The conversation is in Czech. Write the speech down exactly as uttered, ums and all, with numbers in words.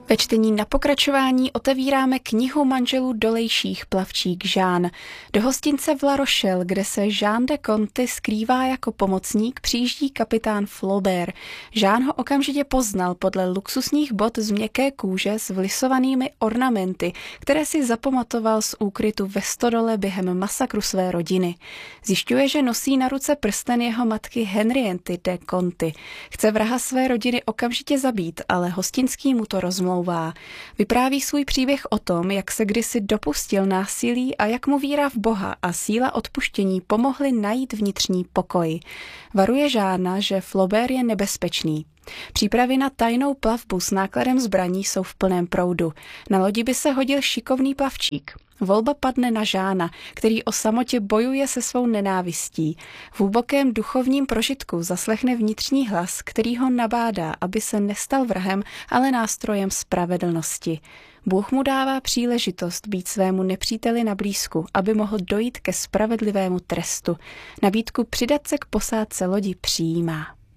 Ve čtení na pokračování otevíráme knihu manželů Dolejších plavčík Jean. Do hostince v La Rochelle, kde se Jean de Conty skrývá jako pomocník, přijíždí kapitán Flaubert. Jean ho okamžitě poznal podle luxusních bot z měkké kůže s vlisovanými ornamenty, které si zapamatoval z úkrytu ve stodole během masakru své rodiny. Zjišťuje, že nosí na ruce prsten jeho matky Henriety de Conty. Chce vraha své rodiny okamžitě zabít, ale hostinský mu to rozmlouvá. Vypráví svůj příběh o tom, jak se kdysi dopustil násilí a jak mu víra v Boha a síla odpuštění pomohly najít vnitřní pokoj. Varuje Jeana, že Flaubert je nebezpečný. Přípravy na tajnou plavbu s nákladem zbraní jsou v plném proudu. Na lodi by se hodil šikovný plavčík. Volba padne na Jeana, který o samotě bojuje se svou nenávistí. V hlubokém duchovním prožitku zaslechne vnitřní hlas, který ho nabádá, aby se nestal vrahem, ale nástrojem spravedlnosti. Bůh mu dává příležitost být svému nepříteli na blízku, aby mohl dojít ke spravedlivému trestu. Nabídku přidat se k posádce lodi přijímá.